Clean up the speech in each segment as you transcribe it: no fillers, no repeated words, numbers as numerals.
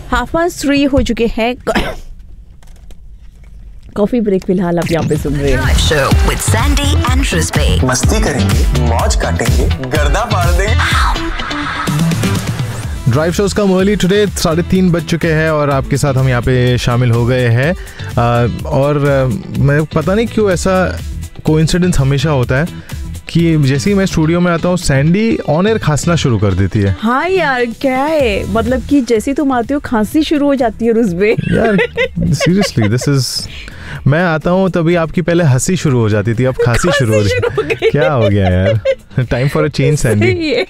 3:30 हो चुके हैं। कॉफी ब्रेक फिलहाल आप यहाँ पे सुन रहे हैं। Drive Show with Sandy and Rizbe. मस्ती करेंगे, मौज काटेंगे, गर्दा फाड़ देंगे। ड्राइव शोज का अर्ली टुडे 3:30 बज चुके हैं और आपके साथ हम यहाँ पे शामिल हो गए हैं। और मैं पता नहीं क्यों ऐसा कोइंसिडेंस हमेशा होता है कि जैसे ही मैं स्टूडियो में आता हूँ सैंडी ऑन एयर खांसना शुरू कर देती है। हाँ यार, क्या है मतलब कि जैसे तुम आते हो खांसी शुरू हो जाती है रुज़बे। यार सीरियसली दिस इज, मैं आता हूँ तभी आपकी पहले हंसी शुरू हो जाती थी, अब खांसी शुरू हो रही है। क्या हो गया यार? Time for a change Sandy.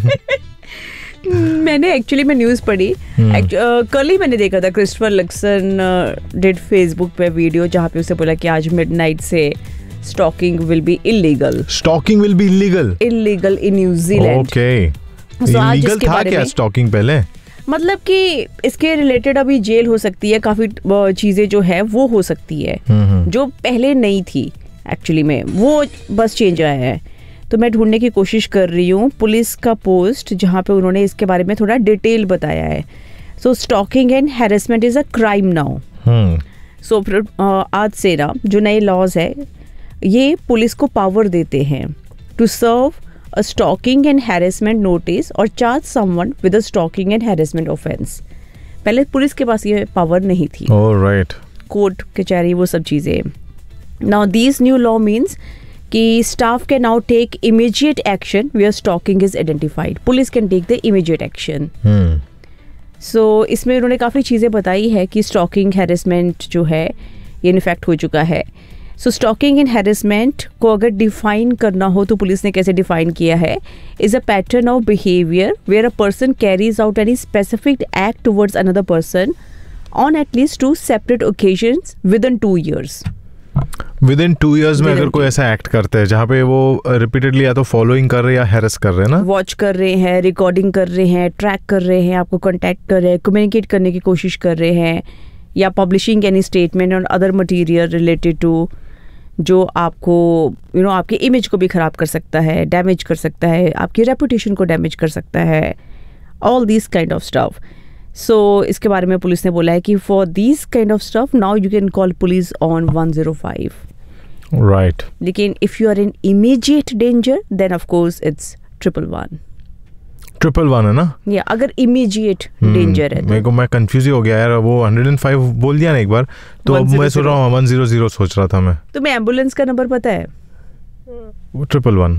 मैंने एक्चुअली मैं न्यूज़ पढ़ी, कल ही मैंने देखा था क्रिस्टोफर लक्सन डिड फेसबुक पे वीडियो जहाँ पे उसे बोला कि आज मिडनाइट से stocking will be illegal. Stocking will be illegal? Illegal in New Zealand. Okay, illegal था क्या स्टॉकिंग पहले? मतलब कि इसके रिलेटेड अभी जेल हो सकती है, काफी चीजें जो है वो हो सकती है जो पहले नहीं थी एक्चुअली में, वो बस चेंज आया है। तो मैं ढूंढने की कोशिश कर रही हूँ पुलिस का पोस्ट जहाँ पे उन्होंने इसके बारे में थोड़ा डिटेल बताया है। सो stocking and harassment is a crime now. सो आज से ना जो नए लॉज है ये पुलिस को पावर देते हैं to serve a stocking and harassment notice और charge someone with a stocking and harassment offence. पहले पुलिस के पास ये पावर नहीं थी। राइट, कोर्ट कचहरी वो सब चीज़ें। Now this new law means कि staff can now take immediate action where stalking is identified. Police can take the immediate action. सो इसमें उन्होंने काफ़ी चीज़ें बताई है कि स्टॉकिंग हैरेसमेंट जो है ये इनफैक्ट हो चुका है। सो स्टॉकिंग एंड हैरेसमेंट को अगर डिफाइन करना हो तो पुलिस ने कैसे डिफाइन किया है, is a pattern of behaviour where a person carries out any specific act towards another person on at least 2 separate occasions with in 2 years। With in 2 years में अगर कोई ऐसा एक्ट करते हैं जहाँ पे वो रिपीटेडली या तो फॉलोइंग कर रहे हैं या हैरेस कर रहे हैं ना, वॉच कर रहे हैं, रिकॉर्डिंग कर रहे हैं, ट्रैक कर रहे हैं, आपको कॉन्टैक्ट कर रहे हैं, कम्युनिकेट करने की कोशिश कर रहे हैं, या पब्लिशिंग एनी स्टेटमेंट और अदर मटीरियल रिलेटेड टू जो आपको आपके इमेज को भी ख़राब कर सकता है, डैमेज कर सकता है, आपकी रेपुटेशन को डैमेज कर सकता है, all this kind of stuff. सो इसके बारे में पुलिस ने बोला है कि for this kind of stuff now you can call police on 105। Right, लेकिन if you are in immediate danger then of course it's 111 है ना? या अगर इमीडिएट डेंजर है मेरे को, मैं कंफ्यूज हो गया यार, वो 105 बोल दिया ना एक बार, तो अब मैं सोच रहा हूँ 100 सोच रहा था मैं। तुम्हें एम्बुलेंस का नंबर पता है? 111।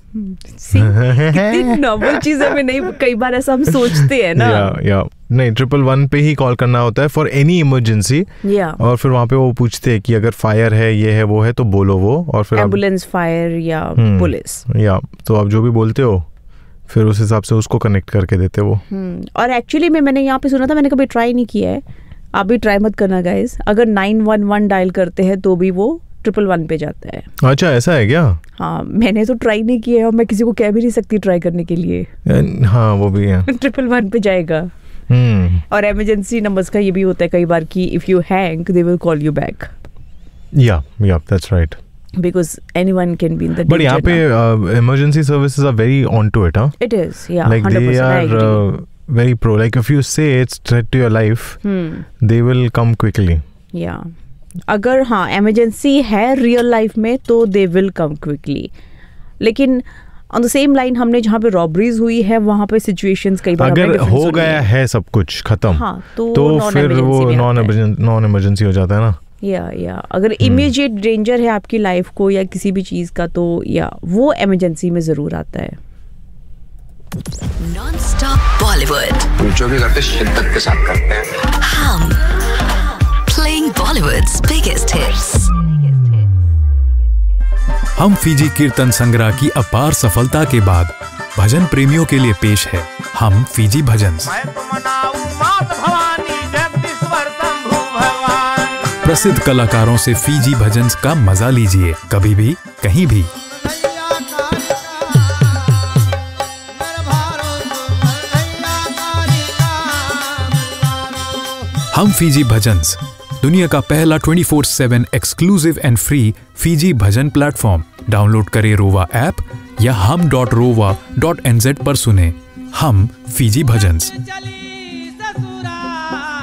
कितनी नॉर्मल चीज़ है, नहीं कई बार ऐसा हम सोचते हैं ना। या नहीं, 111 पे ही कॉल करना होता है फॉर एनी इमरजेंसी। और फिर वहाँ पे वो पूछते हैं कि अगर फायर है, ये है, वो है, तो बोलो वो, और फिर एम्बुलेंस, फायर या पुलिस, या तो आप जो भी बोलते हो फिर उस हिसाब से उसको कनेक्ट करके देते वो। और एक्चुअली मैंने यहाँ पे सुना था, मैंने कभी ट्राई नहीं किया है, आप भी ट्राई मत करना गाइस। अगर 911 डायल करते हैं तो भी वो 111 पे जाता है। अच्छा, ऐसा है क्या? हाँ, मैंने तो ट्राई नहीं किया है और मैं किसी को कह भी नहीं सकती ट्राई करने के लिए। हाँ, वो भी है। 111 पे जाएगा। और इमरजेंसी नंबर्स का ये भी होता है कई बार कि if you hang they will call you back. या that's right, because anyone can be in the danger. But यहाँ पे emergency services are very onto it, huh? It is, yeah, like 100%. They are very pro. Like if you say it's threat to your life, they will come quickly. Yeah. अगर हाँ emergency है real life में तो they will come quickly. लेकिन on the same line हमने जहाँ पे robberies हुई है वहाँ पे situations कई बार अगर हो गया है सब कुछ खत्म, हाँ, तो फिर वो नॉन इमरजेंसी हो जाता है ना। या अगर इमीडिएट डेंजर है आपकी लाइफ को या किसी भी चीज का, तो या वो इमरजेंसी में जरूर आता है। नॉन स्टॉप बॉलीवुड, जो भी करते शिद्दत के साथ करते हैं। हम प्लेइंग बॉलीवुड्स बिगेस्ट हिट्स। हम फीजी कीर्तन संग्रह की अपार सफलता के बाद भजन प्रेमियों के लिए पेश है हम फीजी भजन्स। प्रसिद्ध कलाकारों से फीजी भजन्स का मजा लीजिए, कभी भी कहीं भी। हम फीजी भजन्स, दुनिया का पहला 24/7 exclusive and free Fiji bhajan platform. Download करें रोवा ऐप या hum.rova.nz पर सुने हम Fiji bhajans.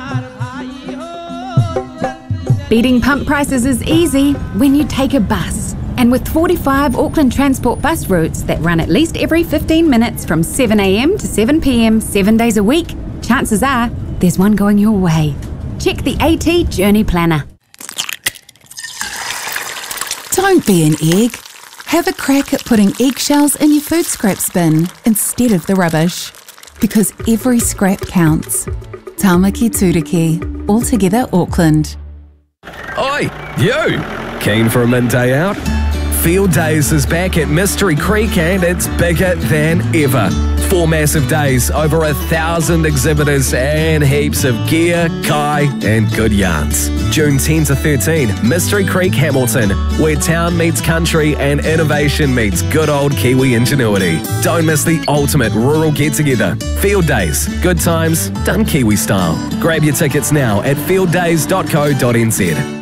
Beating pump prices is easy when you take a bus. And with 45 Auckland Transport bus routes that run at least every 15 minutes from 7 a.m. to 7 p.m. 7 days a week, chances are there's one going your way. Check the AT Journey Planner. Don't be an egg. Have a crack at putting eggshells in your food scraps bin instead of the rubbish. Because every scrap counts. Tamaki Turiki, Altogether Auckland. Oi, you! Keen for a midday out? Field Days is back at Mystery Creek and it's bigger than ever. 4 massive days, over 1,000 exhibitors and heaps of gear, kai and good yarns. June 10 to 13, Mystery Creek, Hamilton, where town meets country and innovation meets good old Kiwi ingenuity. Don't miss the ultimate rural get-together. Field Days, good times, done Kiwi style. Grab your tickets now at fielddays.co.nz.